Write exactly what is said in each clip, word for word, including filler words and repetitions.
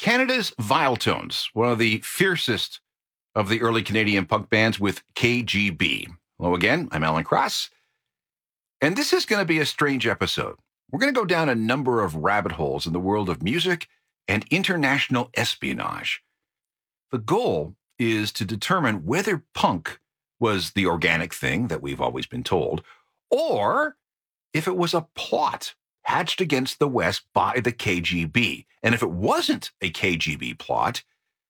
Canada's Viletones, one of the fiercest of the early Canadian punk bands with K G B. Hello again, I'm Alan Cross, and this is going to be a strange episode. We're going to go down a number of rabbit holes in the world of music and international espionage. The goal is to determine whether punk was the organic thing that we've always been told, or if it was a plot hatched against the West by the K G B. And if it wasn't a K G B plot,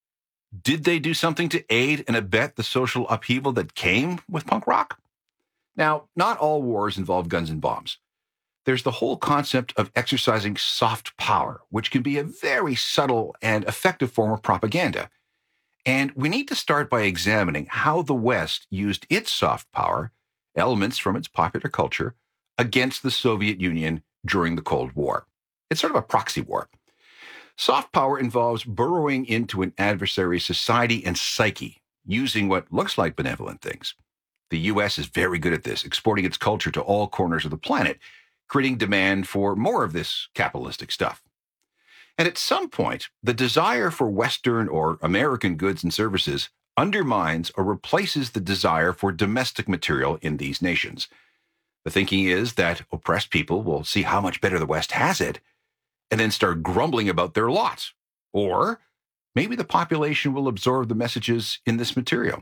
did they do something to aid and abet the social upheaval that came with punk rock? Now, not all wars involve guns and bombs. There's the whole concept of exercising soft power, which can be a very subtle and effective form of propaganda. And we need to start by examining how the West used its soft power, elements from its popular culture, against the Soviet Union during the Cold War. It's sort of a proxy war. Soft power involves burrowing into an adversary's society and psyche, using what looks like benevolent things. The U S is very good at this, exporting its culture to all corners of the planet, creating demand for more of this capitalistic stuff. And at some point, the desire for Western or American goods and services undermines or replaces the desire for domestic material in these nations. The thinking is that oppressed people will see how much better the West has it and then start grumbling about their lot. Or maybe the population will absorb the messages in this material.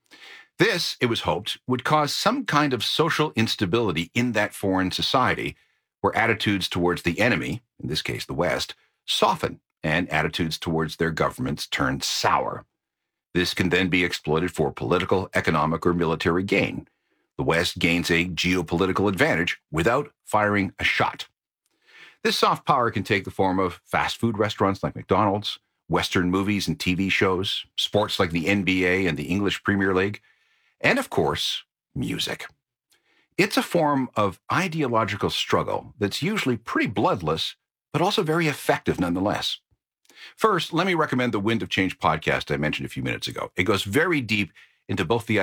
This, it was hoped, would cause some kind of social instability in that foreign society where attitudes towards the enemy, in this case the West, soften and attitudes towards their governments turn sour. This can then be exploited for political, economic, or military gain. The West gains a geopolitical advantage without firing a shot. This soft power can take the form of fast food restaurants like McDonald's, Western movies and T V shows, sports like the N B A and the English Premier League, and of course, music. It's a form of ideological struggle that's usually pretty bloodless, but also very effective nonetheless. First, let me recommend the Wind of Change podcast I mentioned a few minutes ago. It goes very deep into both the